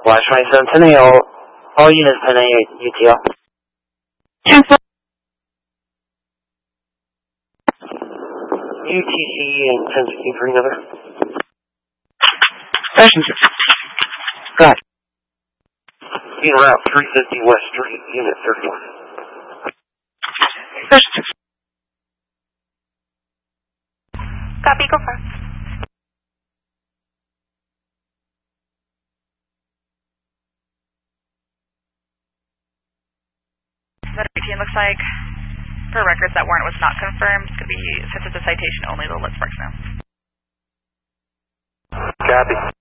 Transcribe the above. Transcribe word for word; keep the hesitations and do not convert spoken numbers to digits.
Flash twenty-seven ten A, all, all units ten A U T L. U T C and ten sixteen for another. Station two. Got it. Being route three fifty West Street, unit thirty-one. Station six. Copy, go first. That eighteen looks like, per records, that warrant was not confirmed. It's going to be, since it's a citation only, the let's mark now. Copy.